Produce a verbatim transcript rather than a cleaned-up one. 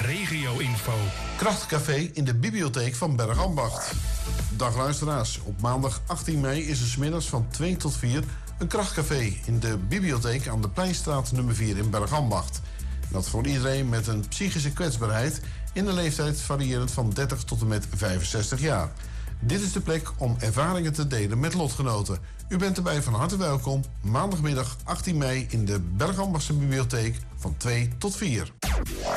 regio-info. Krachtcafé in de bibliotheek van Bergambacht. Dag luisteraars, op maandag achttien mei is er 's middags van twee tot vier een krachtcafé in de bibliotheek aan de Pleinstraat nummer vier in Bergambacht. Dat voor iedereen met een psychische kwetsbaarheid in een leeftijd variërend van dertig tot en met vijfenzestig jaar. Dit is de plek om ervaringen te delen met lotgenoten. U bent erbij van harte welkom. Maandagmiddag achttien mei in de Bergambachtse bibliotheek van twee tot vier.